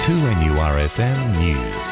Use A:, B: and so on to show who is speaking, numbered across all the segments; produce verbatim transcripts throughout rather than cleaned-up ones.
A: two N U R F M News.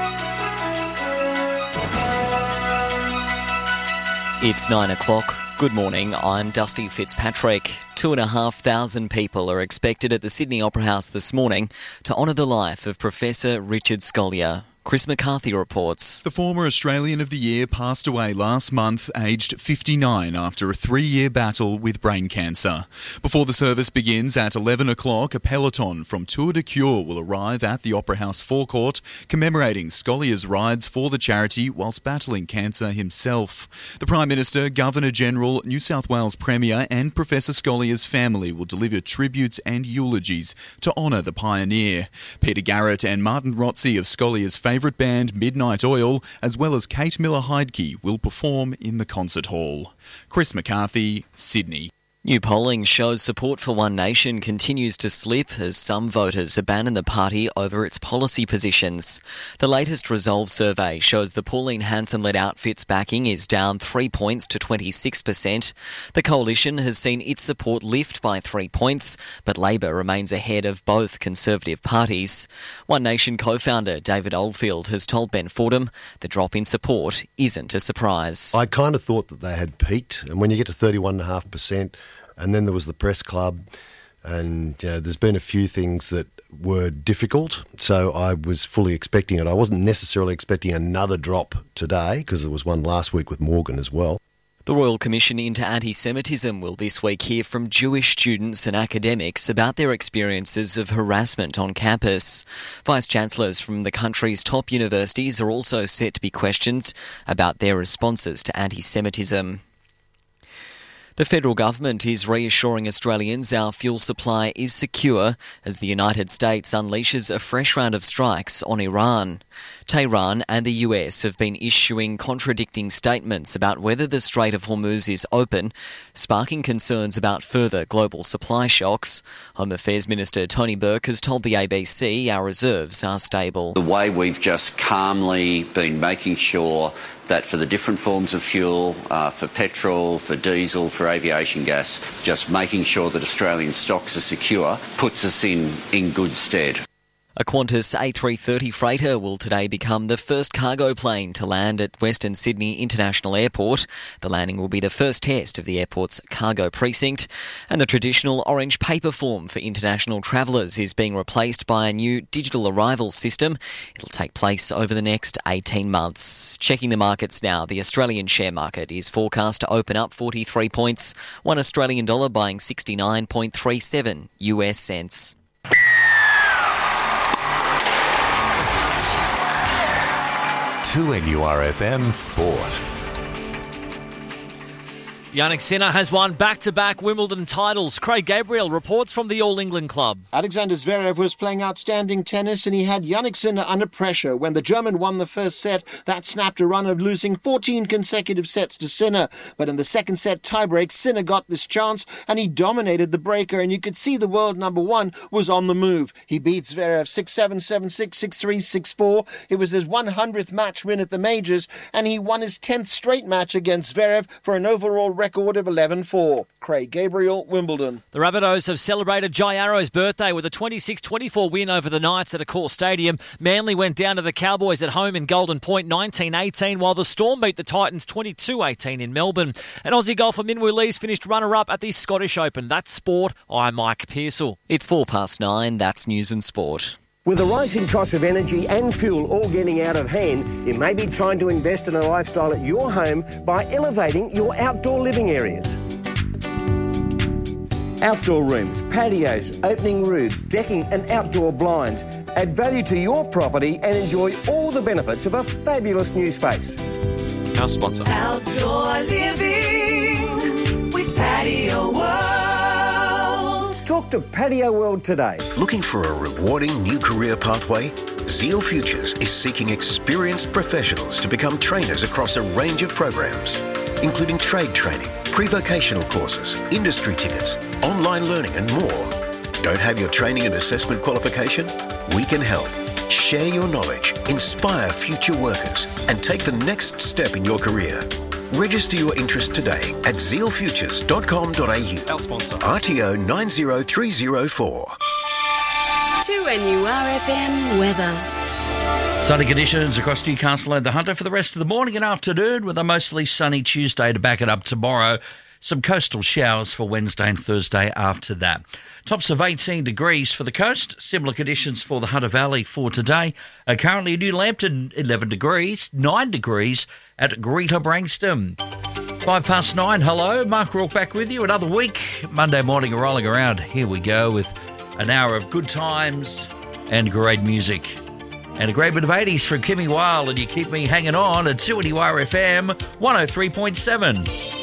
B: It's nine o'clock. Good morning, I'm Dusty Fitzpatrick. Two and a half thousand people are expected at the Sydney Opera House this morning to honour the life of Professor Richard Scolyer. Chris McCarthy reports.
C: The former Australian of the Year passed away last month, aged fifty-nine, after a three-year battle with brain cancer. Before the service begins at eleven o'clock, a peloton from Tour de Cure will arrive at the Opera House forecourt, commemorating Scolyer's rides for the charity whilst battling cancer himself. The Prime Minister, Governor-General, New South Wales Premier and Professor Scolyer's family will deliver tributes and eulogies to honour the pioneer. Peter Garrett and Martin Rotzi of Scolyer's favourite favourite band Midnight Oil, as well as Kate Miller-Heidke, will perform in the concert hall. Chris McCarthy, Sydney.
B: New polling shows support for One Nation continues to slip as some voters abandon the party over its policy positions. The latest Resolve survey shows the Pauline Hanson-led outfit's backing is down three points to twenty-six percent. The coalition has seen its support lift by three points, but Labor remains ahead of both Conservative parties. One Nation co-founder David Oldfield has told Ben Fordham the drop in support isn't a surprise.
D: I kind of thought that they had peaked, and when you get to thirty-one point five percent, and then there was the press club, and you know, there's been a few things that were difficult, so I was fully expecting it. I wasn't necessarily expecting another drop today, because there was one last week with Morgan as well.
B: The Royal Commission into Anti-Semitism will this week hear from Jewish students and academics about their experiences of harassment on campus. Vice-Chancellors from the country's top universities are also set to be questioned about their responses to anti-Semitism. The federal government is reassuring Australians our fuel supply is secure as the United States unleashes a fresh round of strikes on Iran. Tehran and the U S have been issuing contradicting statements about whether the Strait of Hormuz is open, sparking concerns about further global supply shocks. Home Affairs Minister Tony Burke has told the A B C our reserves are stable.
E: The way we've just calmly been making sure that for the different forms of fuel, uh, for petrol, for diesel, for aviation gas, just making sure that Australian stocks are secure puts us in, in good stead.
B: A Qantas A three thirty freighter will today become the first cargo plane to land at Western Sydney International Airport. The landing will be the first test of the airport's cargo precinct. And the traditional orange paper form for international travellers is being replaced by a new digital arrival system. It'll take place over the next eighteen months. Checking the markets now, the Australian share market is forecast to open up forty-three points, one Australian dollar buying sixty-nine point three seven U S cents.
A: two N U R F M Sport.
F: Jannik Sinner has won back-to-back Wimbledon titles. Craig Gabriel reports from the All England club.
G: Alexander Zverev was playing outstanding tennis and he had Jannik Sinner under pressure. When the German won the first set, that snapped a run of losing fourteen consecutive sets to Sinner. But in the second set tiebreak, Sinner got this chance and he dominated the breaker, and you could see the world number one was on the move. He beat Zverev six seven, seven six, six three, six four. It was his one hundredth match win at the majors, and he won his tenth straight match against Zverev for an overall record record of eleven four. Craig Gabriel, Wimbledon.
F: The Rabbitohs have celebrated Jai Arrow's birthday with a twenty-six twenty-four win over the Knights at Accor Stadium. Manly went down to the Cowboys at home in Golden Point nineteen eighteen, while the Storm beat the Titans twenty-two eighteen in Melbourne. And Aussie golfer Minwoo Lee's finished runner-up at the Scottish Open. That's sport. I'm Mike Pearsall.
B: It's four past nine. That's news and sport.
H: With the rising cost of energy and fuel all getting out of hand, you may be trying to invest in a lifestyle at your home by elevating your outdoor living areas. Outdoor rooms, patios, opening roofs, decking and outdoor blinds add value to your property and enjoy all the benefits of a fabulous new space.
F: Our sponsor.
I: Outdoor living with Patio World.
H: Talk to Patio World today.
J: Looking for a rewarding new career pathway? Zeal Futures is seeking experienced professionals to become trainers across a range of programs, including trade training, pre-vocational courses, industry tickets, online learning and more. Don't have your training and assessment qualification? We can help. Share your knowledge, inspire future workers, and take the next step in your career. Register your interest today at zeal futures dot com dot a u.
F: Our sponsor.
J: R T O nine zero three zero four.
I: two
K: N U R F M weather.
L: Sunny conditions across Newcastle and the Hunter for the rest of the morning and afternoon, with a mostly sunny Tuesday to back it up tomorrow. Some coastal showers for Wednesday and Thursday after that. Tops of eighteen degrees for the coast. Similar conditions for the Hunter Valley for today. Uh, currently in New Lambton, eleven degrees, nine degrees at Greater Branxton. Five past nine, hello. Mark Rourke back with you. Another week, Monday morning rolling around. Here we go with an hour of good times and great music. And a great bit of eighties from Kimmy Wilde, and you keep me hanging on at two N U R F M one oh three point seven.